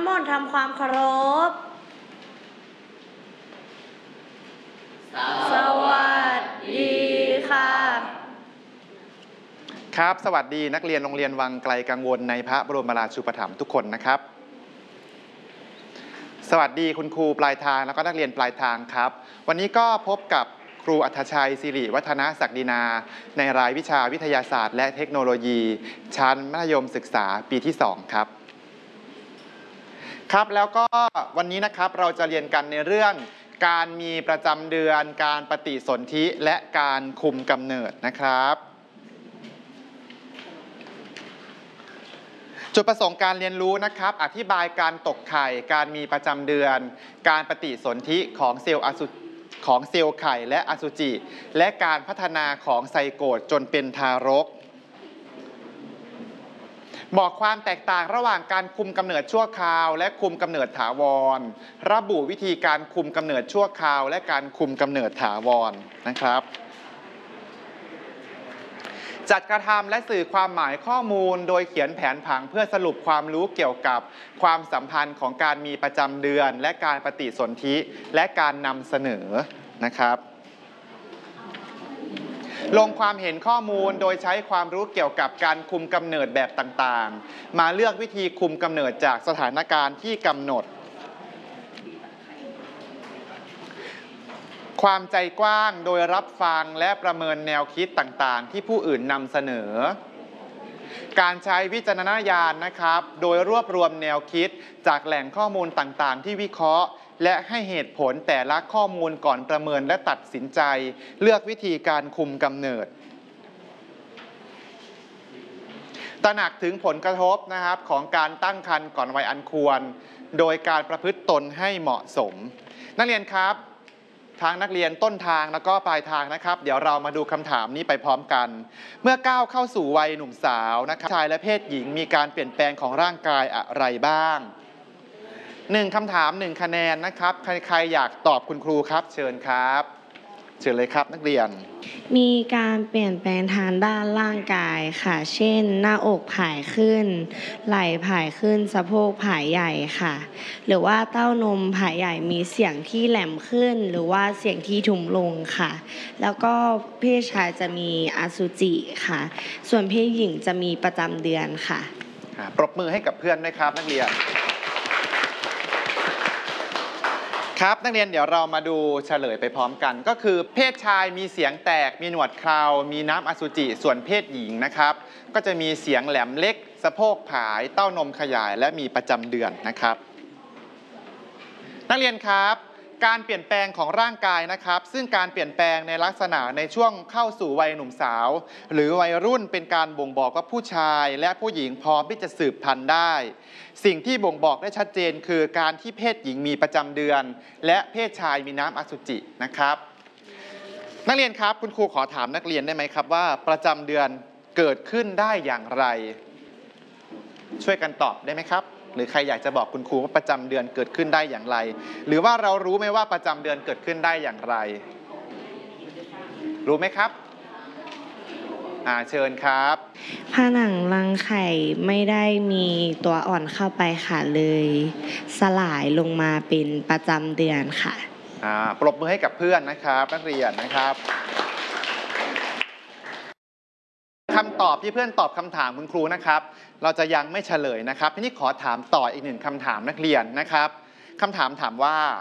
มนต์ทำความเคารพสวัสดีค่ะครับสวัสดีนักเรียนโรงเรียนวังไกลกังวลในพระบรมราชูปถัมภ์ทุกคนนะครับสวัสดีคุณครูปลายทางแล้วก็นักเรียนปลายทางครับวันนี้ก็พบกับครูอัธชัยสิริวัฒนศักดินาในรายวิชาวิทยาศาสตร์และเทคโนโลยีชั้นมัธยมศึกษาปีที่2ครับครับแล้วก็วันนี้นะครับเราจะเรียนกันในเรื่องการมีประจำเดือนการปฏิสนธิและการคุมกำเนิดนะครับจุดประสงค์การเรียนรู้นะครับอธิบายการตกไข่การมีประจำเดือนการปฏิสนธิของเซลล์ไข่และอสุจิและการพัฒนาของไซโกตจนเป็นทารกบอกความแตกต่างระหว่างการคุมกำเนิดชั่วคราวและคุมกำเนิดถาวรระบุวิธีการคุมกำเนิดชั่วคราวและการคุมกำเนิดถาวรนะครับจัดกระทำและสื่อความหมายข้อมูลโดยเขียนแผนผังเพื่อสรุปความรู้เกี่ยวกับความสัมพันธ์ของการมีประจำเดือนและการปฏิสนธิและการนำเสนอนะครับลงความเห็นข้อมูลโดยใช้ความรู้เกี่ยวกับการคุมกำเนิดแบบต่างๆมาเลือกวิธีคุมกำเนิดจากสถานการณ์ที่กำหนดความใจกว้างโดยรับฟังและประเมินแนวคิดต่างๆที่ผู้อื่นนำเสนอการใช้วิจารณญาณนะครับโดยรวบรวมแนวคิดจากแหล่งข้อมูลต่างๆที่วิเคราะห์และให้เหตุผลแต่ละข้อมูลก่อนประเมินและตัดสินใจเลือกวิธีการคุมกำเนิดตระหนักถึงผลกระทบนะครับของการตั้งครรภ์ก่อนวัยอันควรโดยการประพฤติตนให้เหมาะสมนักเรียนครับทางนักเรียนต้นทางแล้วก็ปลายทางนะครับเดี๋ยวเรามาดูคำถามนี้ไปพร้อมกันเมื่อก้าวเข้าสู่วัยหนุ่มสาวนะครับชายและเพศหญิงมีการเปลี่ยนแปลงของร่างกายอะไรบ้าง1คำถาม1คะแนนนะครับใครอยากตอบคุณครูครับเชิญครับเชิญเลยครับนักเรียนมีการเปลี่ยนแปลงทางด้านร่างกายค่ะเช่นหน้าอกผายขึ้นไหล่ผายขึ้นสะโพกผายใหญ่ค่ะหรือว่าเต้านมผายใหญ่มีเสียงที่แหลมขึ้นหรือว่าเสียงที่ทุ้มลงค่ะแล้วก็เพศชายจะมีอสุจิค่ะส่วนเพศหญิงจะมีประจำเดือนค่ะปรบมือให้กับเพื่อนด้วยครับนักเรียนครับนักเรียนเดี๋ยวเรามาดูเฉลยไปพร้อมกันก็คือเพศชายมีเสียงแตกมีหนวดเครามีน้ำอสุจิส่วนเพศหญิงนะครับก็จะมีเสียงแหลมเล็กสะโพกผายเต้านมขยายและมีประจำเดือนนะครับนักเรียนครับการเปลี่ยนแปลงของร่างกายนะครับซึ่งการเปลี่ยนแปลงในลักษณะในช่วงเข้าสู่วัยหนุ่มสาวหรือวัยรุ่นเป็นการบ่งบอกว่าผู้ชายและผู้หญิงพร้อมที่จะสืบพันธุ์ได้สิ่งที่บ่งบอกได้ชัดเจนคือการที่เพศหญิงมีประจำเดือนและเพศชายมีน้ำอสุจินะครับนักเรียนครับคุณครูขอถามนักเรียนได้ไหมครับว่าประจำเดือนเกิดขึ้นได้อย่างไรช่วยกันตอบได้ไหมครับหรือใครอยากจะบอกคุณครูว่าประจำเดือนเกิดขึ้นได้อย่างไรหรือว่าเรารู้ไหมว่าประจำเดือนเกิดขึ้นได้อย่างไรรู้ไหมครับเชิญครับผนังรังไข่ไม่ได้มีตัวอ่อนเข้าไปค่ะเลยสลายลงมาเป็นประจำเดือนค่ะปรบมือให้กับเพื่อนนะครับนักเรียนนะครับคำตอบที่เพื่อนตอบคำถามคุณครูนะครับเราจะยังไม่เฉลยนะครับทีนี้ขอถามต่ออีก1คำถามนักเรียนนะครับคำถามถามว่า